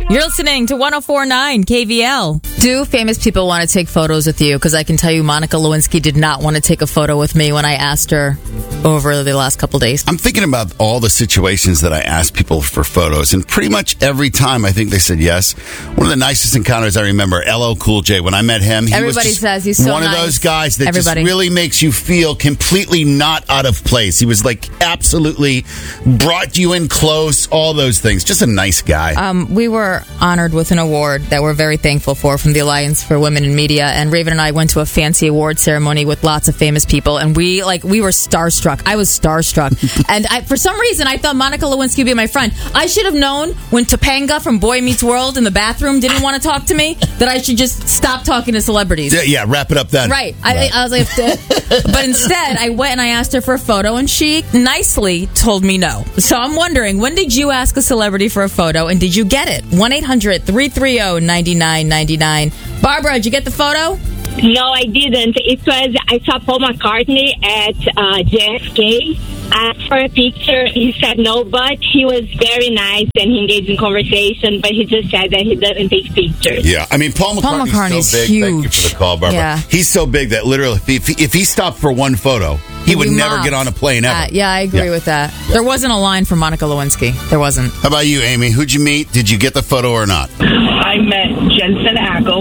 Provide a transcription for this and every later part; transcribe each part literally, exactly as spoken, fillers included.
You're listening to one oh four point nine K V L. Do famous people want to take photos with you? Because I can tell you Monica Lewinsky did not want to take a photo with me when I asked her over the last couple days. I'm thinking about all the situations that I asked people for photos, and pretty much every time I think they said yes. One of the nicest encounters I remember, L L Cool J, when I met him, he Everybody was just says he's so one nice. of those guys that Everybody. just really makes you feel completely not out of place. He was like absolutely brought you in close, all those things. Just a nice guy. Um, we were honored with an award that we're very thankful for from the Alliance for Women in Media, and Raven and I went to a fancy award ceremony with lots of famous people, and we like we were starstruck. I was starstruck, and I, for some reason I thought Monica Lewinsky would be my friend. I should have known when Topanga from Boy Meets World in the bathroom didn't want to talk to me that I should just stop talking to celebrities. Yeah, yeah, wrap it up then. Right. I, I was like, but instead I went and I asked her for a photo, and she nicely told me no. So I'm wondering, when did you ask a celebrity for a photo, and did you get it? one eight hundred three three zero nine nine nine nine. Barbara, did you get the photo? No, I didn't. It was, I saw Paul McCartney at uh, J F K. Asked for a picture. He said no, but he was very nice and he engaged in conversation, but he just said that he doesn't take pictures. Yeah, I mean, Paul McCartney's, Paul McCartney's so big. huge. Thank you for the call, Barbara. Yeah. He's so big that literally, if he, if he stopped for one photo, he would We never mobbed. get on a plane ever. Uh, yeah, I agree Yeah. with that. There wasn't a line for Monica Lewinsky. There wasn't. How about you, Amy? Who'd you meet? Did you get the photo or not? I met Jensen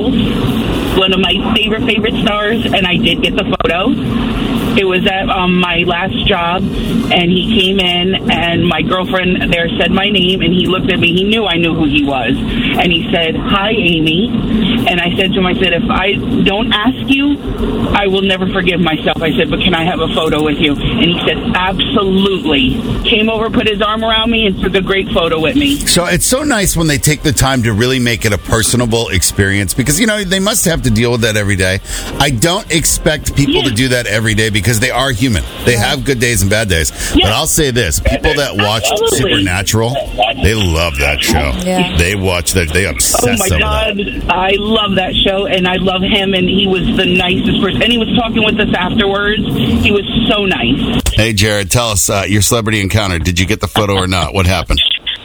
Ackles, one of my favorite, favorite stars, and I did get the photo. It was at um, my last job, and he came in, and my girlfriend there said my name, and he looked at me. He knew I knew who he was. And he said, "Hi, Amy." And I said to him, I said, "If I don't ask you, I will never forgive myself." I said, "But can I have a photo with you?" And he said, "Absolutely." Came over, put his arm around me, and took a great photo with me. So it's so nice when they take the time to really make it a personable experience, because, you know, they must have to deal with that every day. I don't expect people Yeah. to do that every day because they are human. They have good days and bad days. Yeah. But I'll say this, people that watch Absolutely. Supernatural, they love that show. Yeah. They watch that. They Oh obsess my over God, that. I love that show, and I love him, and he was the nicest person. And he was talking with us afterwards. He was so nice. Hey, Jared, tell us uh, your celebrity encounter. Did you get the photo or not? What happened?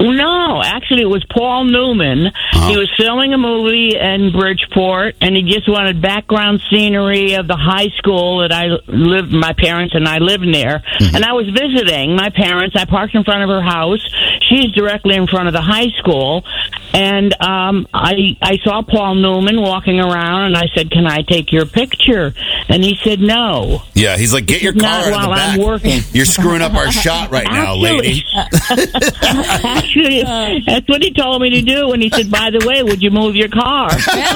No, actually, it was Paul Newman. Uh-huh. He was filming a movie in Bridgeport, and he just wanted background scenery of the high school that I lived. My parents and I lived near, Mm-hmm. and I was visiting my parents. I parked in front of her house. She's directly in front of the high school, and um, I I saw Paul Newman walking around, and I said, "Can I take your picture?" And he said, "No." Yeah, he's like, get your car Not out of the while back. I'm working. You're screwing up our shot right now, lady. Actually, that's what he told me to do. And he said, "By the way, would you move your car?"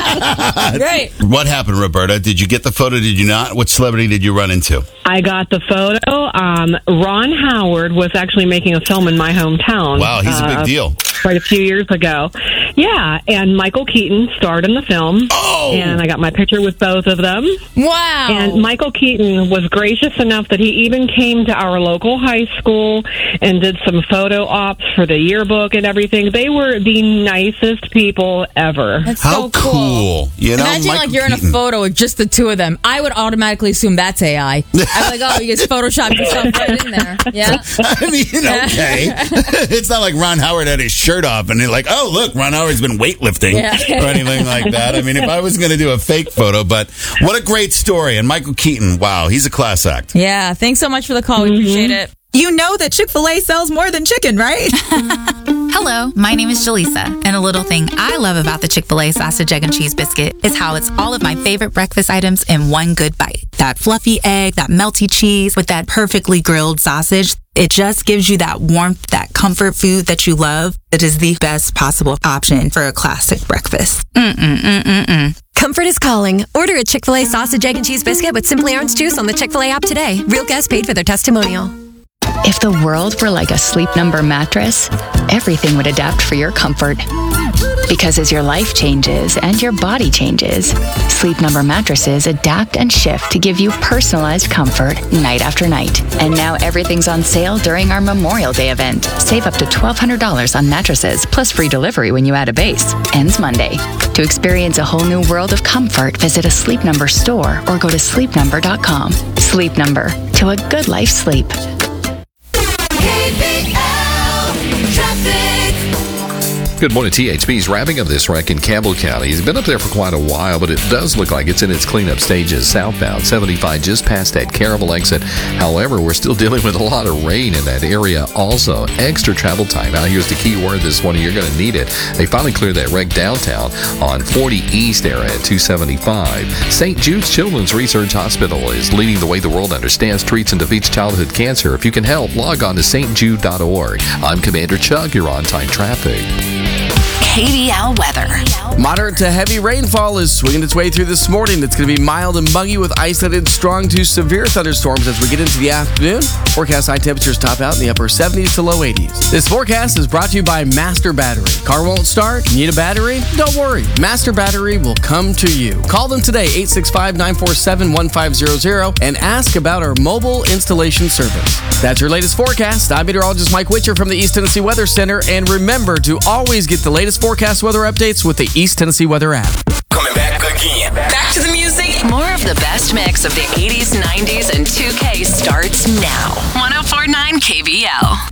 Great. What happened, Roberta? Did you get the photo? Did you not? What celebrity did you run into? I got the photo. Um, Ron Howard was actually making a film in my hometown. Wow, he's a big uh, deal. Quite a few years ago. Yeah, and Michael Keaton starred in the film. Oh! And I got my picture with both of them. Wow. And Michael Keaton was gracious enough that he even came to our local high school and did some photo ops for the yearbook and everything. They were the nicest people ever. That's How so cool. cool. You know, Imagine Michael like you're in Keaton. a photo with just the two of them. I would automatically assume that's A I. I'd be like, oh, you just photoshopped yourself right in there. Yeah. I mean, okay. It's not like Ron Howard had his shirt off and they're like, oh, look, Ron Howard's been weightlifting Yeah. or anything like that. I mean, if I was going to do a fake photo, but what a great story. And Michael Keaton, wow, he's a class act. Yeah. Thanks so much for the call. We appreciate it. You know that Chick-fil-A sells more than chicken, right? Hello, my name is Jaleesa, and a little thing I love about the Chick-fil-A sausage, egg, and cheese biscuit is how it's all of my favorite breakfast items in one good bite. That fluffy egg, that melty cheese with that perfectly grilled sausage. It just gives you that warmth, that comfort food that you love. It is the best possible option for a classic breakfast. Mm-mm-mm-mm-mm. Comfort is calling. Order a Chick-fil-A sausage, egg, and cheese biscuit with Simply Orange Juice on the Chick-fil-A app today. Real guests paid for their testimonial. If the world were like a Sleep Number mattress, everything would adapt for your comfort. Because as your life changes and your body changes, Sleep Number mattresses adapt and shift to give you personalized comfort night after night. And now everything's on sale during our Memorial Day event. Save up to twelve hundred dollars on mattresses, plus free delivery when you add a base. Ends Monday. To experience a whole new world of comfort, visit a Sleep Number store or go to sleep number dot com. Sleep Number. To a good life sleep. K B L Traffic. Good morning. T H B's wrapping up this wreck in Campbell County. He's been up there for quite a while, but it does look like it's in its cleanup stages. Southbound seventy-five just past that Caravel exit. However, we're still dealing with a lot of rain in that area also. Extra travel time. Now, here's the key word this morning. You're going to need it. They finally cleared that wreck downtown on forty East area at two seventy-five. Saint Jude's Children's Research Hospital is leading the way the world understands, treats, and defeats childhood cancer. If you can help, log on to st jude dot org. I'm Commander Chuck. You're on time traffic. K B L weather. Moderate to heavy rainfall is swinging its way through this morning. It's going to be mild and muggy with isolated strong to severe thunderstorms as we get into the afternoon. Forecast high temperatures top out in the upper seventies to low eighties. This forecast is brought to you by Master Battery. Car won't start? Need a battery? Don't worry. Master Battery will come to you. Call them today, eight six five, nine four seven, one five zero zero, and ask about our mobile installation service. That's your latest forecast. I'm meteorologist Mike Witcher from the East Tennessee Weather Center. And remember to always get the latest forecast weather updates with the East Tennessee Weather app. Coming back again. Back to the music. More of the best mix of the eighties, nineties, and two K starts now. one oh four point nine K B L.